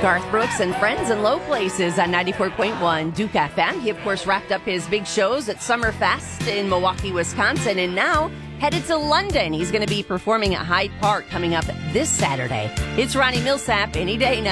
Garth Brooks and Friends in Low Places on 94.1 Duke FM. He, of course, wrapped up his big shows at Summerfest in Milwaukee, Wisconsin, and now headed to London. He's going to be performing at Hyde Park coming up this Saturday. It's Ronnie Millsap any day now.